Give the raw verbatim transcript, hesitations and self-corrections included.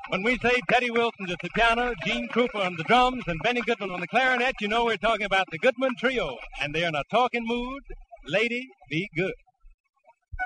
When we say Teddy Wilson's at the piano, Gene Krupa on the drums, and Benny Goodman on the clarinet, you know we're talking about the Goodman Trio. And they're in a talking mood. Lady, be good.